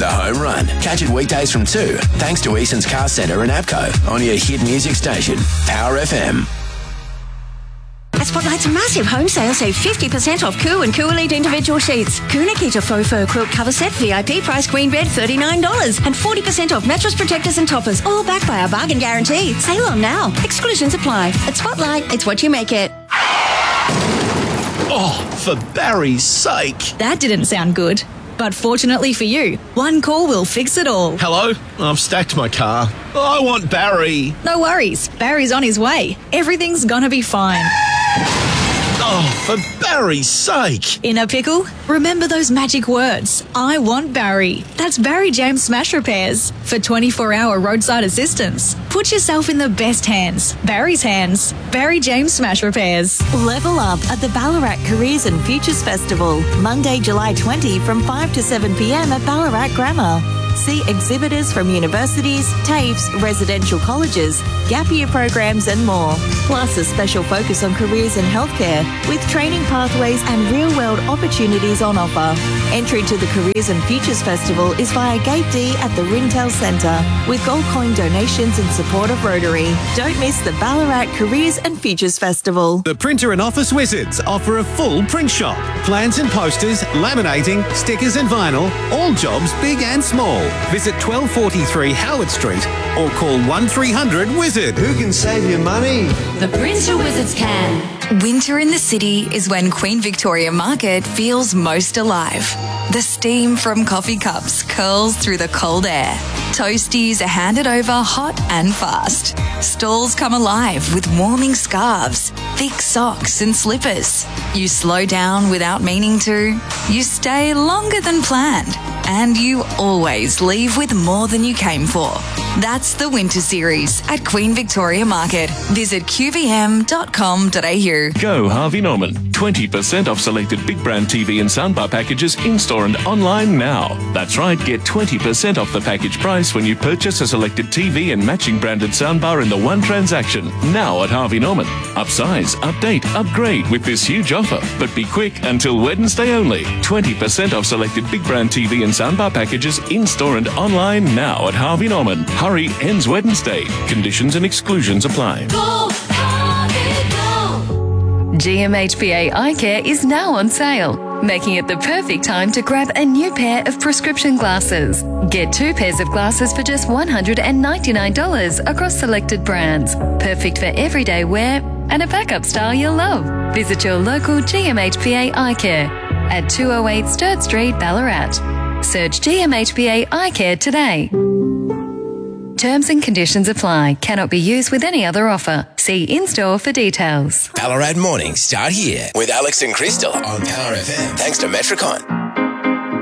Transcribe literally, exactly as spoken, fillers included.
a home run. Catch it weekdays from two, thanks to Eason's Car Centre and APCO on your hit music station, Power F M. At Spotlight's massive home sale, save fifty percent off Coo and Coo Elite individual sheets. Coo Nikita faux fur quilt cover set, V I P price queen bed, thirty-nine dollars. And forty percent off mattress protectors and toppers, all backed by our bargain guarantee. Sale on now. Exclusions apply. At Spotlight, it's what you make it. Oh, for Barry's sake. That didn't sound good. But fortunately for you, one call will fix it all. Hello? I've stacked my car. I want Barry. No worries. Barry's on his way. Everything's gonna be fine. Oh, for Barry's sake. In a pickle? Remember those magic words. I want Barry. That's Barry James Smash Repairs. For twenty-four hour roadside assistance. Put yourself in the best hands. Barry's hands. Barry James Smash Repairs. Level up at the Ballarat Careers and Futures Festival. Monday, July twentieth from five to seven p m at Ballarat Grammar. See exhibitors from universities, TAFEs, residential colleges, gap year programs and more. Plus a special focus on careers in healthcare with training pathways and real-world opportunities on offer. Entry to the Careers and Futures Festival is via Gate D at the Rintel Centre with gold coin donations in support of Rotary. Don't miss the Ballarat Careers and Futures Festival. The Printer and Office Wizards offer a full print shop. Plans and posters, laminating, stickers and vinyl, all jobs big and small. Visit twelve forty-three Howard Street or call one three hundred wizard. Who can save you money? The Printer Wizards can. Winter in the city is when Queen Victoria Market feels most alive. The steam from coffee cups curls through the cold air. Toasties are handed over hot and fast. Stalls come alive with warming scarves, thick socks and slippers. You slow down without meaning to. You stay longer than planned. And you always leave with more than you came for. That's the Winter Series at Queen Victoria Market. Visit q v m dot com dot a u. Go Harvey Norman. twenty percent off selected big brand T V and soundbar packages in-store and online now. That's right, get twenty percent off the package price when you purchase a selected T V and matching branded soundbar in the one transaction. Now at Harvey Norman. Upsize, update, upgrade with this huge offer. But be quick until Wednesday only. twenty percent off selected big brand T V and soundbar packages in-store and online now at Harvey Norman. Hurry, ends Wednesday. Conditions and exclusions apply. Go, Harvey, go. G M H B A Eye Care is now on sale, making it the perfect time to grab a new pair of prescription glasses. Get two pairs of glasses for just one hundred ninety-nine dollars across selected brands. Perfect for everyday wear and a backup style you'll love. Visit your local G M H B A Eye Care at two oh eight Sturt Street, Ballarat. Search G M H B A Eye Care today. Terms and conditions apply. Cannot be used with any other offer. See in-store for details. Ballarat mornings start here with Alex and Crystal on Power F M. Thanks to Metricon.